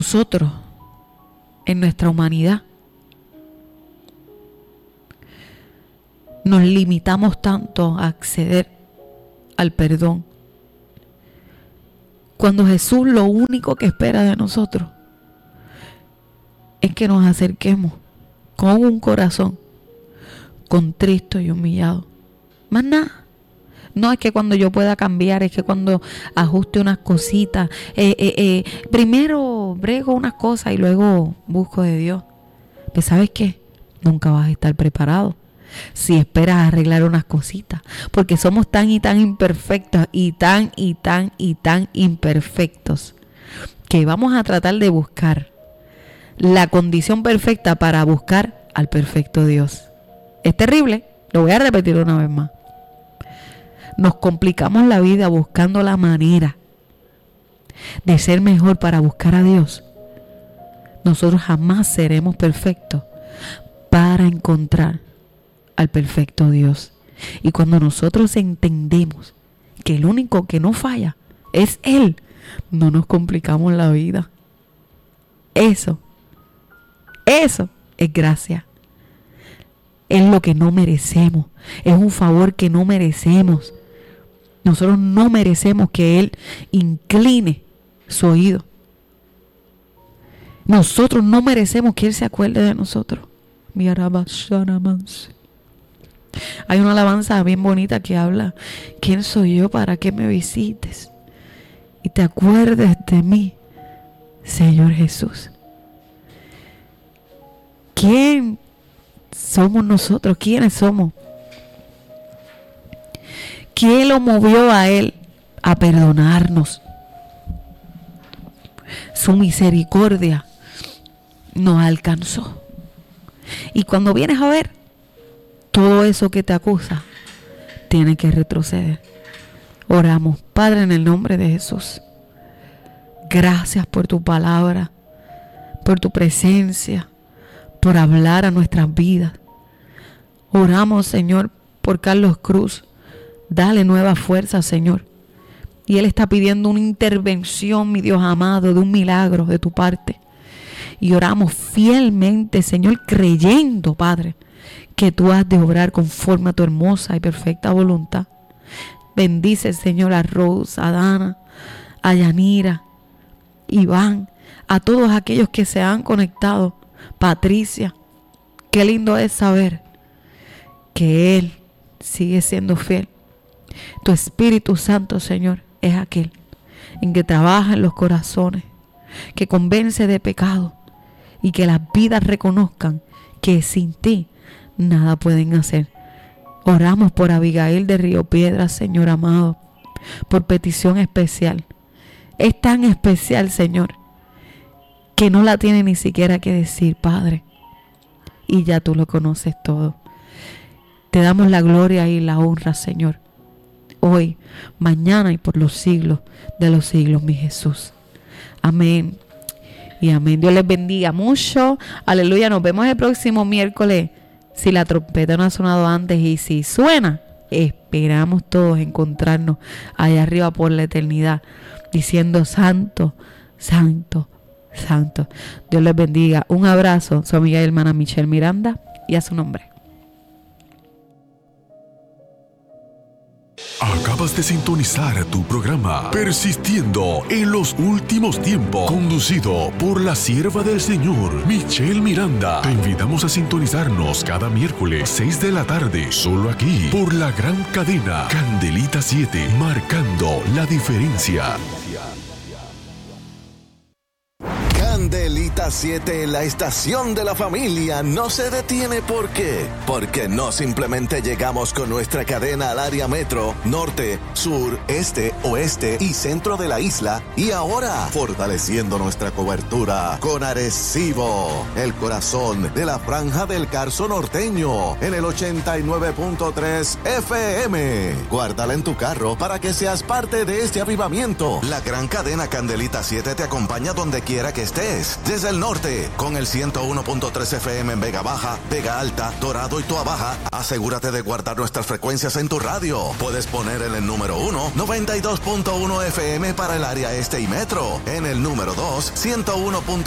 nosotros, en nuestra humanidad, nos limitamos tanto a acceder al perdón, cuando Jesús lo único que espera de nosotros es que nos acerquemos con un corazón contrito y humillado. Más nada. No es que cuando yo pueda cambiar, es que cuando ajuste unas cositas, primero brego unas cosas y luego busco de Dios. Pues ¿sabes qué? Nunca vas a estar preparado si esperas arreglar unas cositas, porque somos tan y tan imperfectos y tan imperfectos que vamos a tratar de buscar la condición perfecta para buscar al perfecto Dios. Es terrible, lo voy a repetir una vez más. Nos complicamos la vida buscando la manera de ser mejor para buscar a Dios. Nosotros jamás seremos perfectos para encontrar al perfecto Dios. Y cuando nosotros entendemos que el único que no falla es Él, no nos complicamos la vida. Eso es gracia. Es lo que no merecemos. Es un favor que no merecemos. Nosotros no merecemos que Él incline su oído. Nosotros no merecemos que Él se acuerde de nosotros. Hay una alabanza bien bonita que habla: ¿quién soy yo para que me visites y te acuerdes de mí, Señor Jesús? ¿Quién somos nosotros? ¿Quiénes somos? ¿Quién lo movió a Él a perdonarnos? Su misericordia nos alcanzó. Y cuando vienes a ver, todo eso que te acusa tiene que retroceder. Oramos. Padre, en el nombre de Jesús, gracias por tu palabra, por tu presencia, por hablar a nuestras vidas. Oramos, Señor, por Carlos Cruz. Dale nueva fuerza, Señor. Y Él está pidiendo una intervención, mi Dios amado, de un milagro de tu parte. Y oramos fielmente, Señor, creyendo, Padre, que tú has de obrar conforme a tu hermosa y perfecta voluntad. Bendice, Señor, a Rose, a Dana, a Yanira, Iván, a todos aquellos que se han conectado. Patricia, qué lindo es saber que Él sigue siendo fiel. Tu Espíritu Santo, Señor, es aquel en que trabaja en los corazones, que convence de pecado y que las vidas reconozcan que sin ti nada pueden hacer. Oramos por Abigail de Río Piedras, Señor amado, por petición especial. Es tan especial, Señor, que no la tiene ni siquiera que decir, Padre. Y ya tú lo conoces todo. Te damos la gloria y la honra, Señor, hoy, mañana y por los siglos de los siglos, mi Jesús. Amén y amén. Dios les bendiga mucho. Aleluya. Nos vemos el próximo miércoles. Si la trompeta no ha sonado antes y si suena, esperamos todos encontrarnos allá arriba por la eternidad, diciendo: Santo, Santo, Santo. Dios les bendiga. Un abrazo. Su amiga y hermana Michelle Miranda, y a su nombre. Acabas de sintonizar tu programa Persistiendo en los Últimos Tiempos, conducido por la sierva del Señor, Michelle Miranda. Te invitamos a sintonizarnos cada miércoles 6 de la tarde, solo aquí, por la gran cadena Candelita 7, marcando la diferencia. Candelita 7, la estación de la familia, no se detiene. ¿Por qué? Porque no simplemente llegamos con nuestra cadena al área metro, norte, sur, este, oeste y centro de la isla, y ahora fortaleciendo nuestra cobertura con Arecibo, el corazón de la franja del Carso norteño, en el 89.3 FM. Guárdala en tu carro para que seas parte de este avivamiento. La gran cadena Candelita 7 te acompaña donde quiera que estés. 10 desde el norte con el 101.3 FM en Vega Baja, Vega Alta, Dorado y Toa Baja. Asegúrate de guardar nuestras frecuencias en tu radio. Puedes poner en el número 1, 92.1 FM para el área este y metro. En el número 2, 101.1